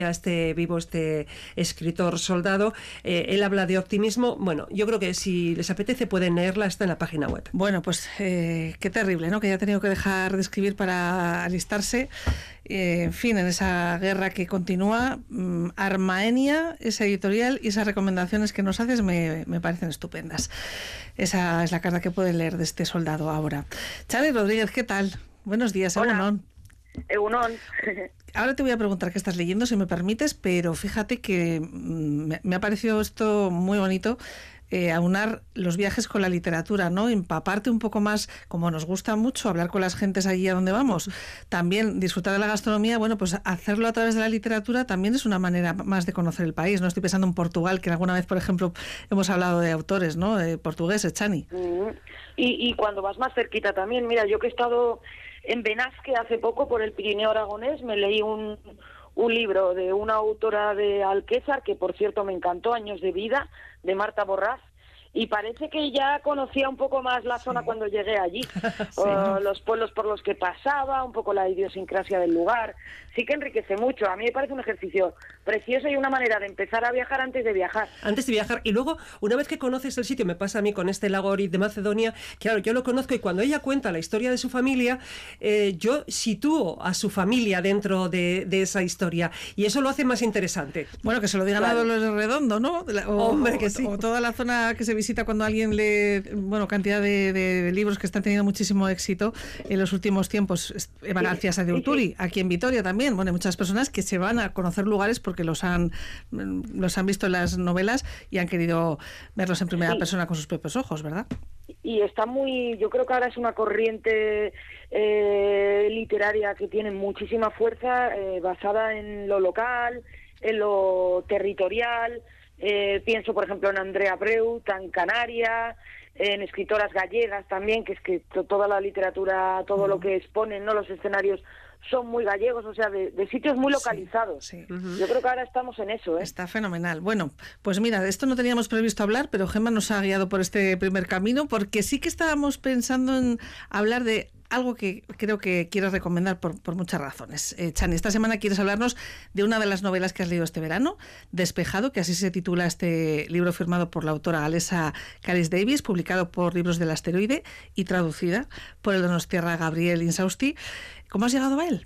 este escritor soldado. Él habla de optimismo. Bueno, yo creo que si les apetece pueden leerla, está en la página web. Bueno, pues qué terrible, ¿no? Que haya tenido que dejar de escribir para alistarse. En fin, en esa guerra que continúa. Armaenia, esa editorial y esas recomendaciones que nos haces me parecen estupendas. Esa es la carta que pueden leer de este soldado ahora. Chani Rodríguez, ¿qué tal? Buenos días, Egunon. Egunon. Ahora te voy a preguntar qué estás leyendo, si me permites, pero fíjate que me ha parecido esto muy bonito, aunar los viajes con la literatura, ¿no? Empaparte un poco más, como nos gusta mucho, hablar con las gentes allí a donde vamos. También disfrutar de la gastronomía, bueno, pues hacerlo a través de la literatura también es una manera más de conocer el país. No estoy pensando en Portugal, que alguna vez, por ejemplo, hemos hablado de autores, ¿no? Portugueses, Chani. Y cuando vas más cerquita también, mira, yo que he estado en Benasque hace poco por el Pirineo aragonés, me leí un libro de una autora de Alquézar, que por cierto me encantó, Años de vida, de Marta Borrás, y parece que ya conocía un poco más la zona cuando llegué allí, los pueblos por los que pasaba, un poco la idiosincrasia del lugar. Sí que enriquece mucho. A mí me parece un ejercicio precioso y una manera de empezar a viajar antes de viajar. Antes de viajar. Y luego, una vez que conoces el sitio, me pasa a mí con este lago Ohrid de Macedonia, claro, yo lo conozco y cuando ella cuenta la historia de su familia, yo sitúo a su familia dentro de esa historia y eso lo hace más interesante. Bueno, que se lo digan a Dolores Redondo, ¿no? Hombre, que sí. O toda la zona que se visita cuando alguien lee, bueno, cantidad de libros que están teniendo muchísimo éxito en los últimos tiempos. Eva García de Urturi, aquí en Vitoria también. Bueno, hay muchas personas que se van a conocer lugares porque los han visto en las novelas y han querido verlos en primera persona con sus propios ojos, ¿verdad? Y está muy, yo creo que ahora es una corriente literaria que tiene muchísima fuerza, basada en lo local, en lo territorial. Pienso, por ejemplo, en Andrea Breut, en Canaria, en escritoras gallegas también, que es que toda la literatura, todo lo que exponen, ¿no? Los escenarios son muy gallegos, o sea, de sitios muy localizados. Sí. Yo creo que ahora estamos en eso, ¿eh? Está fenomenal. Bueno, pues mira, de esto no teníamos previsto hablar, pero Gemma nos ha guiado por este primer camino, porque sí que estábamos pensando en hablar de algo que creo que quieres recomendar por muchas razones. Chani, esta semana quieres hablarnos de una de las novelas que has leído este verano, Despejado, que así se titula este libro firmado por la autora galesa Caris Davis, publicado por Libros del Asteroide y traducida por el donostiarra Gabriel Insausti. ¿Cómo has llegado a él?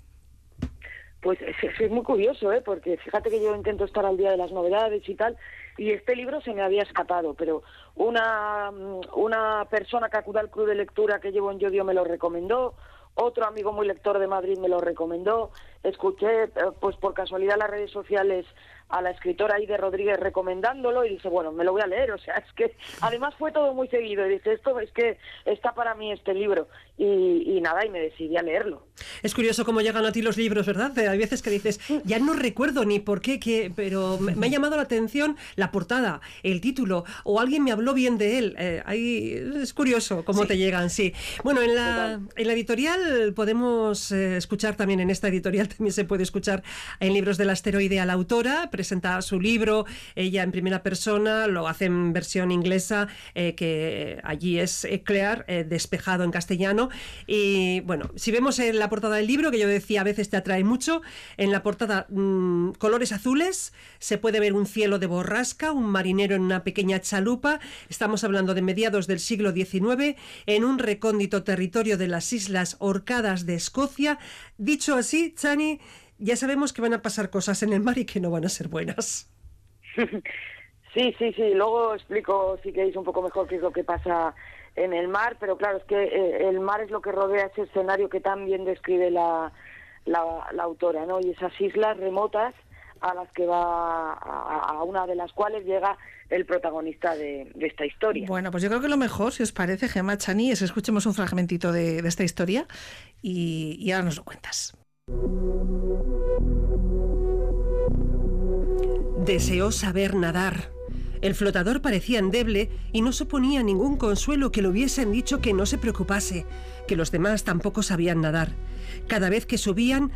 Pues es muy curioso, porque fíjate que yo intento estar al día de las novedades y tal, y este libro se me había escapado, pero una persona que acude al club de lectura que llevo en Yodio me lo recomendó, otro amigo muy lector de Madrid me lo recomendó, escuché pues por casualidad las redes sociales a la escritora Aide Rodríguez recomendándolo y dije, bueno, me lo voy a leer, o sea, es que además fue todo muy seguido y dije, esto es que está para mí este libro y nada, y me decidí a leerlo. Es curioso cómo llegan a ti los libros, ¿verdad? Hay veces que dices, ya no recuerdo ni por qué, pero me ha llamado la atención la portada, el título, o alguien me habló bien de él. Es curioso cómo te llegan, sí. Bueno, en la editorial podemos escuchar también, en esta editorial también se puede escuchar en Libros del Asteroide a la autora, presenta su libro, ella en primera persona, lo hace en versión inglesa, que allí es Claire, Despejado en castellano. Y bueno, si vemos en la portada del libro, que yo decía a veces te atrae mucho, en la portada colores azules, se puede ver un cielo de borrasca, un marinero en una pequeña chalupa. Estamos hablando de mediados del siglo XIX, en un recóndito territorio de las Islas Orcadas de Escocia. Dicho así, Chani, ya sabemos que van a pasar cosas en el mar y que no van a ser buenas. Sí, luego explico, si queréis, un poco mejor qué es lo que pasa en el mar, pero claro, es que el mar es lo que rodea ese escenario que tan bien describe la autora, ¿no? Y esas islas remotas a las que va, a una de las cuales llega el protagonista de esta historia. Bueno, pues yo creo que lo mejor, si os parece, Gemma, Chani, es escuchemos un fragmentito de esta historia y ahora nos lo cuentas. Deseó saber nadar. El flotador parecía endeble y no suponía ningún consuelo que le hubiesen dicho que no se preocupase, que los demás tampoco sabían nadar. Cada vez que subían,